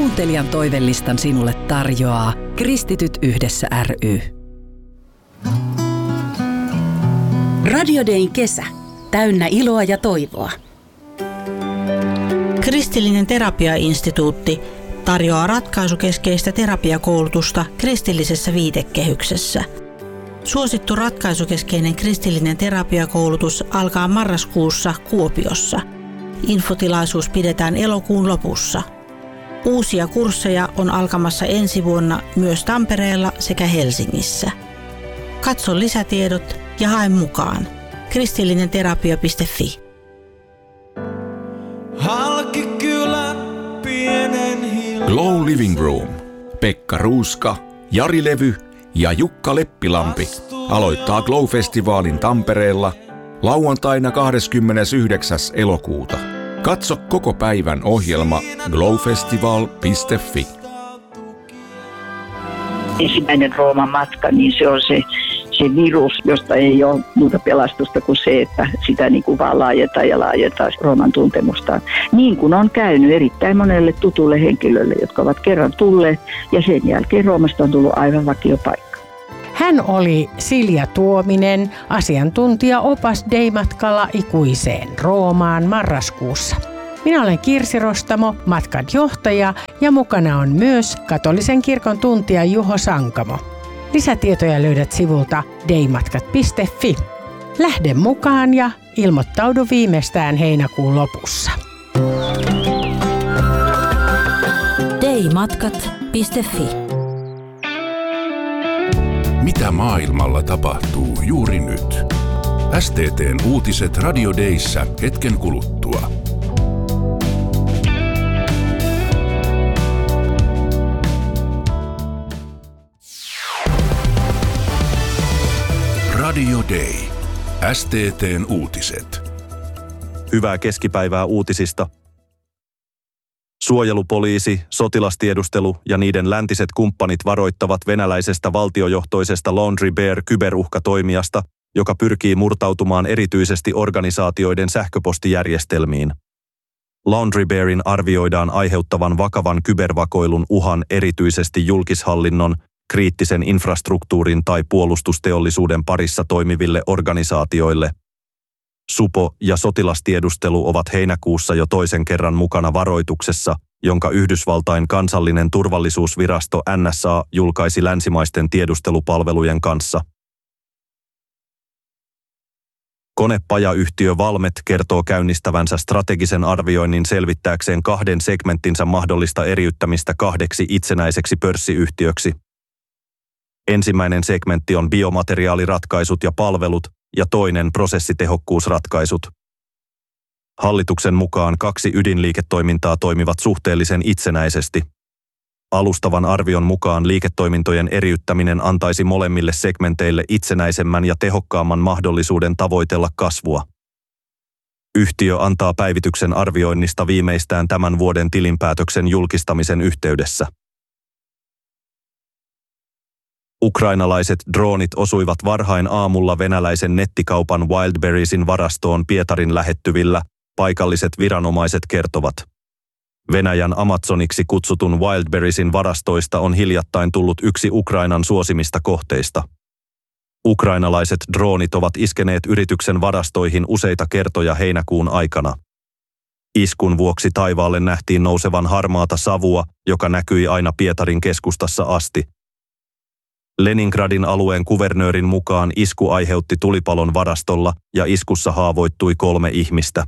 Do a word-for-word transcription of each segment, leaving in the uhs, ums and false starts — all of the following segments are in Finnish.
Kuuntelijan toivelistan sinulle tarjoaa Kristityt yhdessä ry. Radio Dayn kesä. Täynnä iloa ja toivoa. Kristillinen terapiainstituutti tarjoaa ratkaisukeskeistä terapiakoulutusta kristillisessä viitekehyksessä. Suosittu ratkaisukeskeinen kristillinen terapiakoulutus alkaa marraskuussa Kuopiossa. Infotilaisuus pidetään elokuun lopussa. Uusia kursseja on alkamassa ensi vuonna myös Tampereella sekä Helsingissä. Katso lisätiedot ja hae mukaan. kristillinenterapia piste fi. Glow Living Room. Pekka Ruuska, Jari Levy ja Jukka Leppilampi aloittaa Glow-festivaalin Tampereella lauantaina kahdeskymmenesyhdeksäs elokuuta. Katso koko päivän ohjelma glowfestival piste fi. Ensimmäinen Rooman matka, niin se on se, se virus, josta ei ole muuta pelastusta kuin se, että sitä niin kuin vaan laajentaa ja laajentaa Rooman tuntemustaan. Niin kuin on käynyt erittäin monelle tutulle henkilölle, jotka ovat kerran tulleet ja sen jälkeen Roomasta on tullut aivan vakiopaikka. Hän oli Silja Tuominen, asiantuntija opas Day-matkalla ikuiseen Roomaan marraskuussa. Minä olen Kirsi Rostamo, matkan johtaja, ja mukana on myös katolisen kirkon tuntija Juho Sankamo. Lisätietoja löydät sivulta daymatkat piste fi. Lähde mukaan ja ilmoittaudu viimeistään heinäkuun lopussa. daymatkat piste fi. Mitä maailmalla tapahtuu juuri nyt? S T T:n uutiset Radio Dayssä hetken kuluttua. Radio Day. S T T:n uutiset. Hyvää keskipäivää uutisista. Suojelupoliisi, sotilastiedustelu ja niiden läntiset kumppanit varoittavat venäläisestä valtiojohtoisesta Laundry Bear kyberuhkatoimijasta, joka pyrkii murtautumaan erityisesti organisaatioiden sähköpostijärjestelmiin. Laundry Bearin arvioidaan aiheuttavan vakavan kybervakoilun uhan erityisesti julkishallinnon, kriittisen infrastruktuurin tai puolustusteollisuuden parissa toimiville organisaatioille. Supo ja sotilastiedustelu ovat heinäkuussa jo toisen kerran mukana varoituksessa, jonka Yhdysvaltain kansallinen turvallisuusvirasto N S A julkaisi länsimaisten tiedustelupalvelujen kanssa. Konepajayhtiö Valmet kertoo käynnistävänsä strategisen arvioinnin selvittääkseen kahden segmenttinsä mahdollista eriyttämistä kahdeksi itsenäiseksi pörssiyhtiöksi. Ensimmäinen segmentti on biomateriaaliratkaisut ja palvelut, ja toinen prosessitehokkuusratkaisut. Hallituksen mukaan kaksi ydinliiketoimintaa toimivat suhteellisen itsenäisesti. Alustavan arvion mukaan liiketoimintojen eriyttäminen antaisi molemmille segmenteille itsenäisemmän ja tehokkaamman mahdollisuuden tavoitella kasvua. Yhtiö antaa päivityksen arvioinnista viimeistään tämän vuoden tilinpäätöksen julkistamisen yhteydessä. Ukrainalaiset droonit osuivat varhain aamulla venäläisen nettikaupan Wildberriesin varastoon Pietarin lähettyvillä, paikalliset viranomaiset kertovat. Venäjän Amazoniksi kutsutun Wildberriesin varastoista on hiljattain tullut yksi Ukrainan suosimista kohteista. Ukrainalaiset droonit ovat iskeneet yrityksen varastoihin useita kertoja heinäkuun aikana. Iskun vuoksi taivaalle nähtiin nousevan harmaata savua, joka näkyi aina Pietarin keskustassa asti. Leningradin alueen kuvernöörin mukaan isku aiheutti tulipalon varastolla ja iskussa haavoittui kolme ihmistä.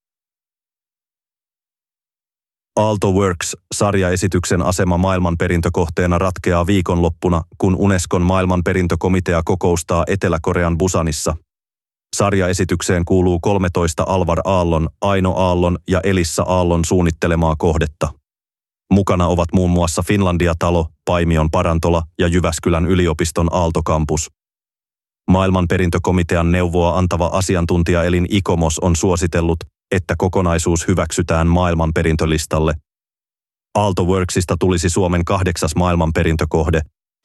Aalto Works-sarjaesityksen asema maailmanperintökohteena ratkeaa viikonloppuna, kun Unescon maailmanperintökomitea kokoustaa Etelä-Korean Busanissa. Sarjaesitykseen kuuluu kolmetoista Alvar Aallon, Aino Aallon ja Elissa Aallon suunnittelemaa kohdetta. Mukana ovat muun muassa Finlandia-talo, Paimion parantola ja Jyväskylän yliopiston Aalto-kampus. Maailmanperintökomitean neuvoa antava asiantuntijaelin ICOMOS on suositellut, että kokonaisuus hyväksytään maailmanperintölistalle. Aalto Worksista tulisi Suomen kahdeksas maailmanperintökohde.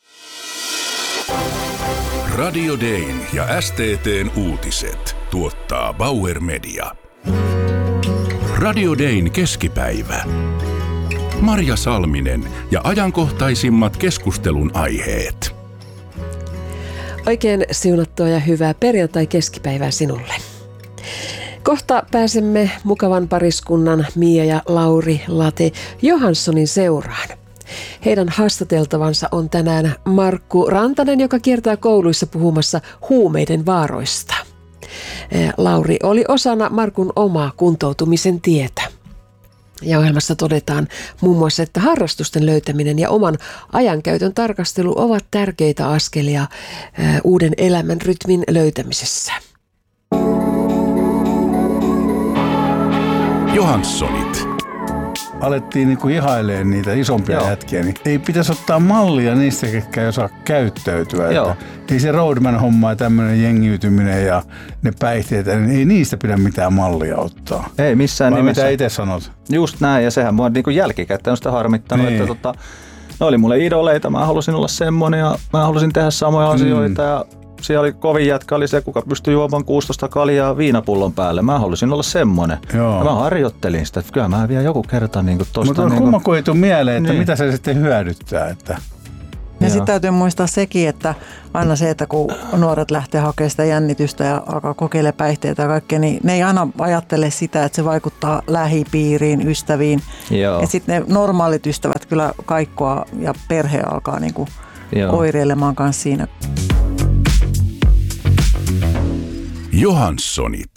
Radio Dayn ja S T T:n uutiset tuottaa Bauer Media. Radio Dayn keskipäivä. Marja Salminen ja ajankohtaisimmat keskustelun aiheet. Oikein siunattua ja hyvää perjantai-keskipäivää sinulle. Kohta pääsemme mukavan pariskunnan Mia ja Lauri Late Johanssonin seuraan. Heidän haastateltavansa on tänään Markku Rantanen, joka kiertää kouluissa puhumassa huumeiden vaaroista. Lauri oli osana Markun omaa kuntoutumisen tietä. Ja ohjelmassa todetaan muun muassa, että harrastusten löytäminen ja oman ajankäytön tarkastelu ovat tärkeitä askelia uuden elämän rytmin löytämisessä. Johanssonit. Alettiin niinku ihailemaan niitä isompia Joo. jätkiä, niin ei pitäisi ottaa mallia niistä, ketkä ei osaa käyttäytyä. Että ei se roadman-homma ja tämmöinen jengiytyminen ja ne päihteet, niin ei niistä pidä mitään mallia ottaa. Ei missään Vai nimessä. Mitä itse sanot? Just näin, ja sehän mua niinku jälkikäteen on sitä harmittanut, niin. että tota, ne oli mulle idoleita, mä halusin olla semmonen ja mä halusin tehdä samoja mm. asioita ja siellä oli kovin jätkä, oli se, kuka pystyi juomaan kuusitoista kaljaa viinapullon päälle. Mä halusin olla semmonen. Joo. Ja mä harjoittelin sitä, että kyllä mä vielä joku kerta niin tosta. Mutta on niin kumma, kun ei tule mieleen, että niin. mitä se sitten hyödyttää. Että. Ja sitten täytyy muistaa sekin, että aina se, että kun nuoret lähtee hakemaan sitä jännitystä ja alkaa kokeilla päihteitä ja kaikkea, niin ne ei aina ajattele sitä, että se vaikuttaa lähipiiriin, ystäviin. Ja sitten ne normaalit ystävät kyllä kaikkoa ja perhe alkaa niinku oireilemaan kanssa siinä. Johanssonit.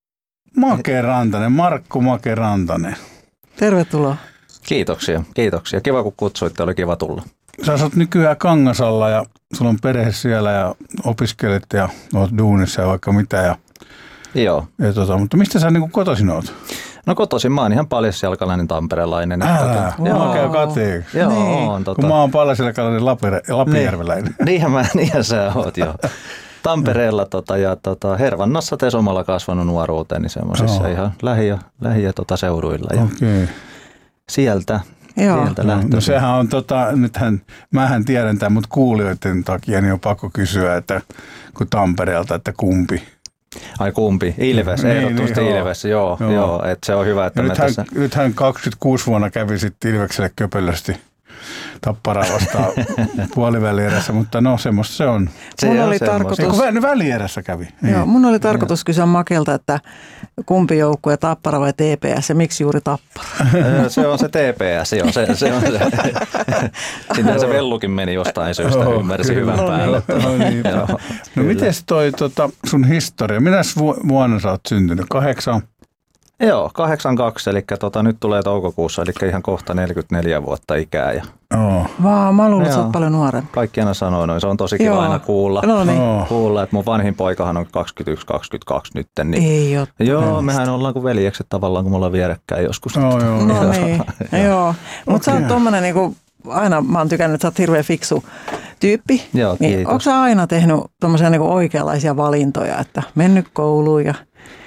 Make Rantanen, Markku Make Rantanen. Tervetuloa. Kiitoksia, kiitoksia. Kiva kun kutsuitte, oli kiva tulla. Sä asut nykyään Kangasalla ja sulla on perhe siellä ja opiskelet ja oot duunissa ja vaikka mitä. Ja, Joo. Ja tota, mutta mistä sä niinku kotoisin oot? No kotoisin mä oon ihan paljasjalkalainen tamperelainen. Älä, mä käy kateeksi. Joo, niin. on, tota... Kun mä oon paljasjalkalainen Lapinjärveläinen. Niin, niinhän, mä, niinhän sä oot joo. Tampereella tota, ja tota, Hervannassa Tesomalla kasvanut nuoruuteen, niin semmoisissa oh. ihan lähi- ja, lähi- ja tota, seuduilla. Ja okay. Sieltä, sieltä no, lähtöisin. No sehän on, tota, nythän, mähän tiedän tämän, mutta kuulijoiden takia niin on pakko kysyä, että kun Tampereelta, että kumpi? Ai kumpi? Ilves, niin, ehdottomasti niin, Ilves, joo, joo. joo että se on hyvä, että ja me nythän, tässä... Nythän kaksikymmentäkuusi vuonna kävi sitten Ilvekselle köpelösti Tapparaa vastaan puolivälierässä, mutta no semmoista se on. Se mun oli tarkoitus... Eikö välierässä kävi? Joo, mun oli tarkoitus kysyä Makelta, että kumpi joukkue, Tappara vai T P S ja miksi juuri Tappara? Se on se T P S, joo. Se, se on se. Sinne se vellukin meni jostain syystä, oh, ymmärsi hyvän päälle. No, niin, no miten toi tota, sun historia? Minä vuonna sä oot syntynyt? Kahdeksan? Joo, kahdeksankymmentäkaksi, eli tota, nyt tulee toukokuussa, eli ihan kohta neljäkymmentäneljä vuotta ikää. Ja... Oh. Vaa, mä luulen, että sä oot paljon nuorempi. Kaikki aina sanoo noin, se on tosi kiva aina kuulla. No niin. oh. Kuulla, että mun vanhin poikahan on kaksikymmentäyksi kaksikymmentäkaksi nyt. Niin... Ei ole. Joo, mehän ollaan kuin veljekset tavallaan, kun me ollaan vierekkäin joskus. Oh, joo. No niin, joo. Mutta okay. Sä oot tommonen niinku, aina mä oon tykännyt, että sä oot hirveän fiksu tyyppi. Joo, niin, kiitos. onko sä aina tehnyt tommosia niinku oikeanlaisia valintoja, että mennyt kouluun ja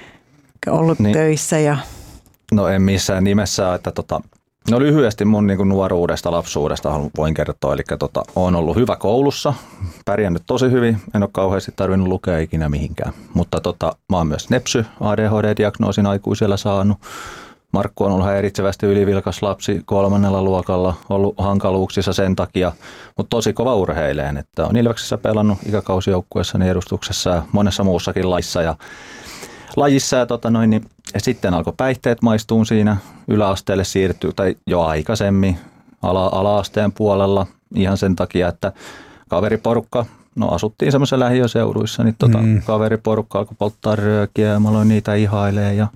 ollut niin. töissä ja... No en missään nimessä, että tota, no lyhyesti mun niin kuin nuoruudesta, lapsuudesta voin kertoa. Eli tota, olen ollut hyvä koulussa, pärjännyt tosi hyvin, en ole kauheasti tarvinnut lukea ikinä mihinkään. Mutta tota, mä oon myös nepsy, A D H D-diagnoosin aikuisella saanut. Markku on ollut häiritsevästi ylivilkas lapsi kolmannella luokalla, ollut hankaluuksissa sen takia, mutta tosi kova urheileen. Että on Ilveksessä pelannut ikäkausjoukkueessani edustuksessa ja monessa muussakin laissa ja lajissa ja tota noin, niin ja sitten alkoi päihteet maistuun siinä, yläasteelle siirtyy, tai jo aikaisemmin ala, ala-asteen puolella ihan sen takia, että kaveriporukka, no asuttiin semmoisissa lähiöseuduissa, niin tota, mm. kaveriporukka alkoi polttaa röökiä ja mä aloin niitä ihailemaan ja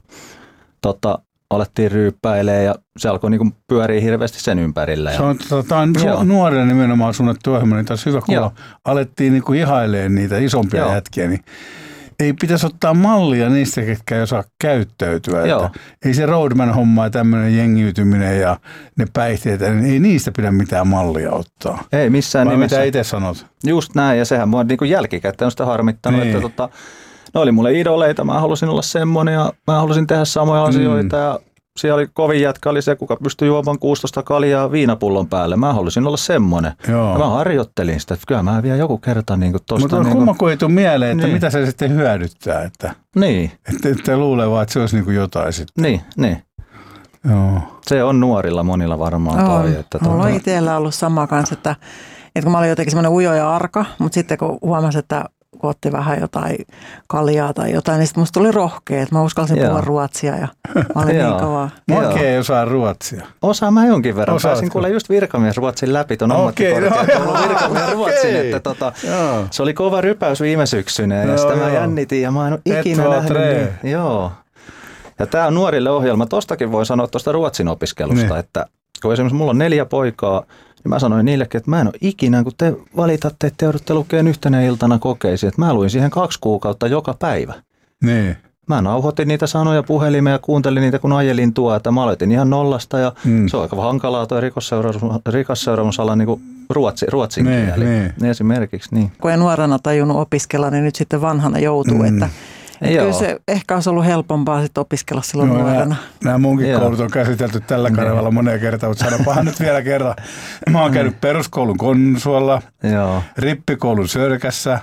tota, alettiin ryyppäilemään ja se alkoi niinku pyöriä hirveästi sen ympärillä. Se on, tota, on nuorena nimenomaan suunnattu ohjelma, niin tässä hyvä kuulla. Alettiin niinku ihailemaan niitä isompia Joo. jätkiä, niin ei pitäisi ottaa mallia niistä, ketkä ei osaa käyttäytyä. Että ei se roadman-homma ja tämmöinen jengiytyminen ja ne päihteet, niin ei niistä pidä mitään mallia ottaa. Ei missään Vai nimessä. mitä itse sanot? Just näin, ja sehän mua niin kuin jälkikäteen on sitä harmittanut, niin. että tota, ne oli mulle idoleita, mä halusin olla semmoinen ja mä halusin tehdä samoja mm. asioita ja siellä oli kovin jätkä, oli se, kuka pystyi juomaan kuusitoista kaljaa viinapullon päälle. Mä halusin olla semmoinen. Ja mä harjoittelin sitä, että kyllä mä vielä joku kerta niin kuin tosta. Mutta on niin kumma, kun ei tule mieleen, että niin. mitä se sitten hyödyttää. Että, niin. että, että luulee vaan, että se olisi niin kuin jotain sitten. Niin, niin. Joo. Se on nuorilla monilla varmaan on. toi. Että Mulla tuota... on itsellä ollut sama kanssa, että, että kun mä olin jotenkin semmoinen ujo ja arka, mutta sitten kun huomasin, että kun otti vähän jotain kaljaa tai jotain, niin sitten musta tuli rohkea, että mä uskalsin puhua ruotsia ja mä olin niin kovaa. Mäkin ei osaa ruotsia. Osaan mä jonkin verran. Osaatko? Pääsin kuule just virkamiesruotsin läpi tuon ammattikorkeakoulun virkamiesruotsin, että tota, se oli kova rypäys viime syksynä ja joo, sitä joo. mä jännitin ja mä en ole ikinä nähnyt. Niin, joo. Ja tää on nuorille ohjelma. Tostakin voi sanoa tuosta ruotsin opiskelusta, niin. Että kun esimerkiksi mulla on neljä poikaa, niin mä sanoin niillekin, että mä en ole ikinä, kun te valitatte, että te joudutte lukemaan yhtenä iltana kokeisiin, että mä luin siihen kaksi kuukautta joka päivä. Niin. Mä nauhoitin niitä sanoja puhelimeen ja kuuntelin niitä, kun ajelin tuota. Mä aloitin ihan nollasta ja mm. se on aika hankalaa tuo rikosseuraamusalan niin ruotsi, ruotsin niin, kieli. Niin. Esimerkiksi niin. Kun ei nuorena tajunnut opiskella, niin nyt sitten vanhana joutuu, mm. että Että kyllä se ehkä olisi ollut helpompaa sitten opiskella silloin no, nuorena. Nämä, nämä munkin Joo. koulut on käsitelty tällä kanavalla moneen kertaan, mutta sanopahan nyt vielä kerran. Mä oon käynyt peruskoulun Konnunsuolla, Joo. rippikoulun Sörkässä,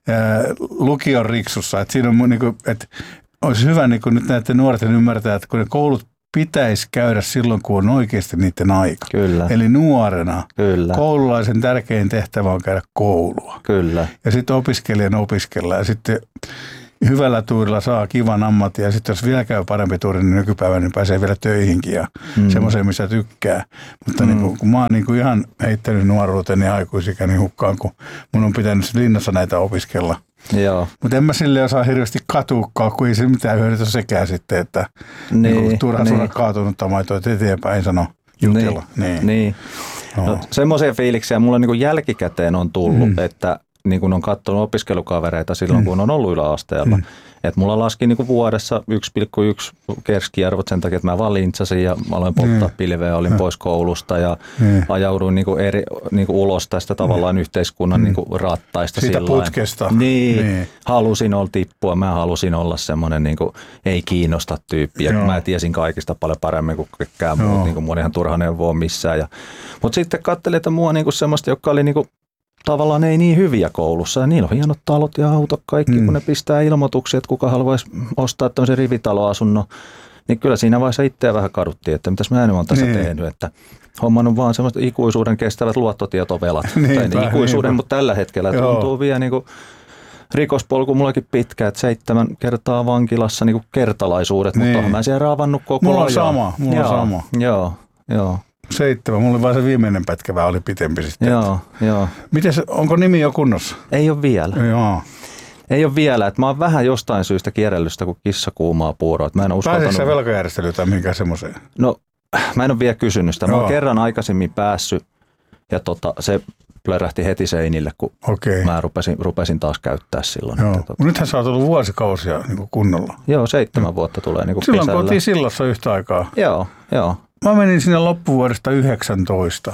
lukion Riksussa. Että siinä on, niin kuin, että olisi hyvä niin kuin nyt näiden nuorten ymmärtää, että kun ne koulut pitäisi käydä silloin, kun on oikeasti niiden aika. Kyllä. Eli nuorena. Kyllä. Koululaisen tärkein tehtävä on käydä koulua. Kyllä. Ja sitten opiskelijan opiskella ja sitten hyvällä tuurilla saa kivan ammatin ja sitten jos vielä käy parempi tuuri, niin nykypäivänä niin pääsee vielä töihinkin ja mm. semmoiseen, missä tykkää. Mutta mm. niin kun, kun mä oon niin kuin ihan heittänyt nuoruuteni ja aikuisikäni hukkaan, kun mun on pitänyt linnassa näitä opiskella. Mutta en mä silleen osaa hirveästi katuukkaa, kun ei se mitään hyödytä sekään sitten, että niin, niin turha niin. Sulla kaatunutta maitoa eteenpäin sano jutella. Niin, niin. niin. No. No, semmoisia fiiliksiä mulla niin kuin jälkikäteen on tullut, mm. että niin kun on katsonut opiskelukavereita silloin, mm. kun on ollut yläasteella. Mm. Että mulla laski niin kuin vuodessa yksi pilkku yksi keskiarvot sen takia, että mä vaan lintsasin ja mä aloin polttaa mm. pilveä, olin mm. pois koulusta ja mm. ajauduin niin kuin eri, niin kuin ulos tästä tavallaan mm. yhteiskunnan mm. niin kuin rattaista. Siitä sillain. Putkesta. Niin, niin, halusin olla tippua, mä halusin olla semmoinen niin kuin ei kiinnosta tyyppi. Ja mä tiesin kaikista paljon paremmin kuin kekään muut, niin kuin mua ihan turha neuvoa missään. Ja, mutta sitten katselin, että mua niin kuin semmoista, joka oli niin kuin tavallaan ei niin hyviä koulussa ja niillä on hienot talot ja autot kaikki, mm. kun ne pistää ilmoituksia, että kuka haluaisi ostaa tämmöisen rivitaloasunnon, niin kyllä siinä vaiheessa itseä vähän kaduttiin, että mitäs mä en ole tässä niin. tehnyt, että hommannut vaan semmoista ikuisuuden kestävät luottotietovelat, niin, tai ikuisuuden, niinpä. Mutta tällä hetkellä Joo. tuntuu vielä niin kuin rikospolku mullakin pitkä, että seitsemän kertaa vankilassa niin kuin kertalaisuudet, niin. mutta onhan mä siellä raavannut koko ajan. Mulla on sama, mulla joo, on sama. Joo, joo. Seitsemän. Mulla oli vaan se viimeinen pätkä vähän oli pitempi sitten. Joo, joo. Mites, onko nimi jo kunnossa? Ei ole vielä. Joo. Ei ole vielä. Että mä oon vähän jostain syystä kierrellystä kuin kissa kuumaa puuroa. Mä en ole uskaltanut... Pääsitkö sä velkajärjestelyyn tai minkään semmoiseen? No, mä en ole vielä kysynyt sitä. Mä oon kerran aikaisemmin päässyt ja tota, se plörähti heti seinille, kun okay. mä rupesin, rupesin taas käyttää silloin. Joo. Että, tota... Nythän sä oot ollut vuosikausia niin kuin kunnolla. Joo, seitsemän vuotta tulee niin kuin silloin kesällä. Silloin kun Sillassa yhtä aikaa. Joo, joo. Mä menin sinne loppuvuodesta yhdeksäntoista,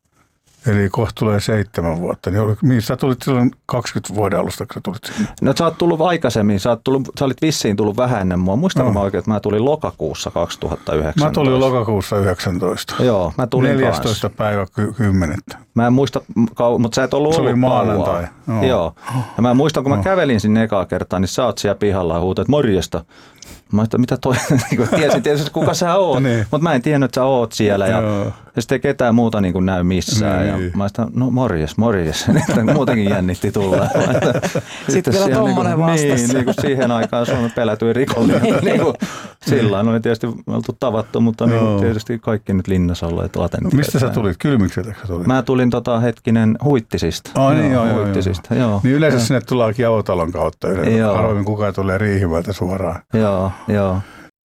eli kohta tulee seitsemän vuotta. Niin sä tulit silloin kaksikymmentä vuoden alusta, kun sä tulit sinne? No sä oot tullut aikaisemmin, sä, oot tullut, sä olit vissiin tullut vähän ennen mua. Muistanko no. mä oikein, että mä tulin lokakuussa kaksituhattayhdeksäntoista? Mä tulin lokakuussa yhdeksäntoista. Joo, mä tulin neljästoista päivä kymmenettä. Mä en muista, mutta sä et ollut se ollut oli maanantai. Joo. Joo. Ja mä muistan, kun mä no. kävelin sinne ekaa kertaa, niin sä oot siellä pihalla ja huutat, morjesta. Mä ajattelin, mitä toi, tiesin tietysti, kuka sä oot, niin. Mutta mä en tiennyt, että sä oot siellä ja, ja sitten ei ketään muuta niin kuin näy missään. Niin. Ja mä ajattelin, no morjes, morjes, muutenkin jännitti tulla. Sitten vielä tommonen niin vastassa. Niin, niin kuin siihen aikaan Suomen pelätyin rikollinen. niin kuin, sillain oli tietysti oltu tavattu, mutta niin kuin, tietysti kaikki nyt linnassa olleet latenttia. Mistä sä tulit? Kylmikseltä sä tulit? Mä tulin tota, hetkinen Huittisista. Oh, niin, joo, joo, Huittisista, joo. joo. Niin yleensä sinne tullaankin avotalon kautta. Harvoin kukaan tulee Riihimäeltä suoraan. Joo. Joo.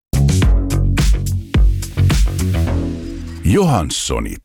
Johanssonit.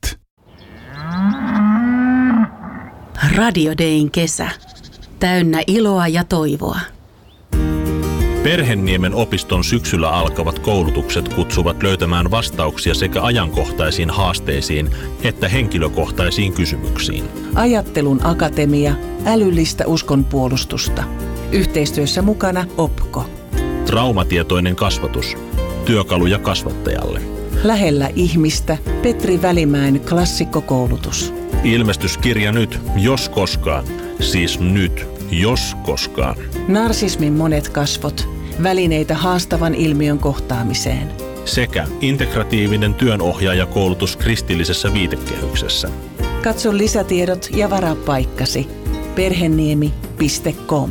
Radio Dayn kesä. Täynnä iloa ja toivoa. Perhenniemen opiston syksyllä alkavat koulutukset kutsuvat löytämään vastauksia sekä ajankohtaisiin haasteisiin että henkilökohtaisiin kysymyksiin. Ajattelun akatemia, älyllistä uskonpuolustusta. Yhteistyössä mukana Opko. Traumatietoinen kasvatus. Työkaluja kasvattajalle. Lähellä ihmistä Petri Välimäen klassikkokoulutus. Ilmestyskirja nyt, jos koskaan. Siis nyt, jos koskaan. Narsismin monet kasvot. Välineitä haastavan ilmiön kohtaamiseen. sekä integratiivinen työnohjaajakoulutus kristillisessä viitekehyksessä. Katso lisätiedot ja varaa paikkasi. perheniemi piste com.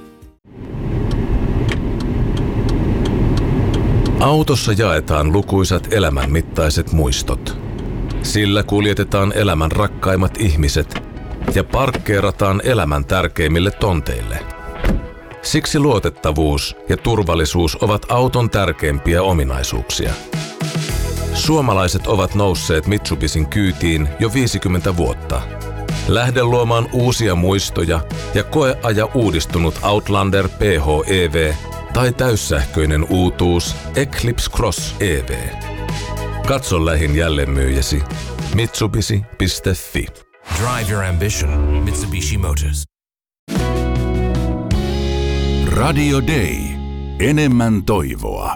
Autossa jaetaan lukuisat elämänmittaiset muistot. Sillä kuljetetaan elämän rakkaimmat ihmiset ja parkkeerataan elämän tärkeimmille tonteille. Siksi luotettavuus ja turvallisuus ovat auton tärkeimpiä ominaisuuksia. Suomalaiset ovat nousseet Mitsubishin kyytiin jo viisikymmentä vuotta. Lähde luomaan uusia muistoja ja koeaja uudistunut Outlander P H E V tai täyssähköinen uutuus Eclipse Cross E V. Katso lähin jälleenmyyjäsi mitsubishi piste fi. Drive your ambition. Mitsubishi Motors. Radio Day. Enemmän toivoa.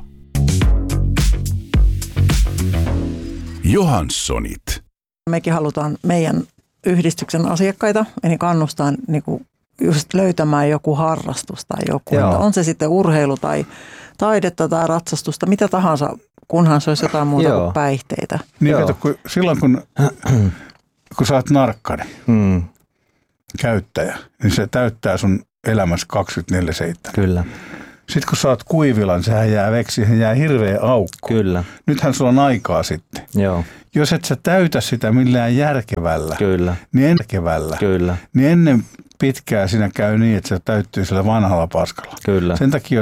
Johanssonit. Mekin halutaan meidän yhdistyksen asiakkaita, eli kannustaa niin kuin just löytämään joku harrastus tai joku. On se sitten urheilu tai taidetta tai ratsastusta, mitä tahansa, kunhan se olisi jotain muuta Joo. kuin päihteitä. Niin kato, kun, silloin kun, kun sä oot narkkari, hmm. käyttäjä, niin se täyttää sun elämässä kaksikymmentäneljä seitsemän. Kyllä. Sitten kun sä oot kuivilan, sehän jää veksi, siihen jää hirveä aukko. Kyllä. Nythän sulla on aikaa sitten. Joo. Jos et sä täytä sitä millään järkevällä, Kyllä. niin, en, järkevällä Kyllä. niin ennen pitkää siinä käy niin, että se täyttyy sillä vanhalla paskalla. Kyllä. Sen takia